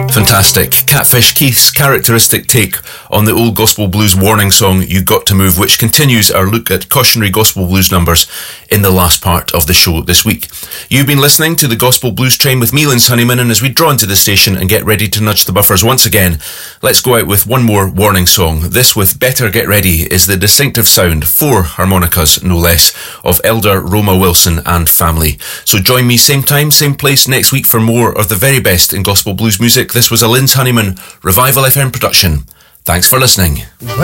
Fantastic. Catfish Keith's characteristic take on the old gospel blues warning song You Got to Move, which continues our look at cautionary gospel blues numbers in the last part of the show this week. You've been listening to the Gospel Blues Train with me, Lynn Honeyman, and as we draw into the station and get ready to nudge the buffers once again, let's go out with one more warning song. This, with Better Get Ready, is the distinctive sound, 4 harmonicas no less, of Elder Roma Wilson and family. So join me same time, same place next week for more of the very best in gospel blues music. This was a Lynn Honeyman Revival FM production. Thanks for listening.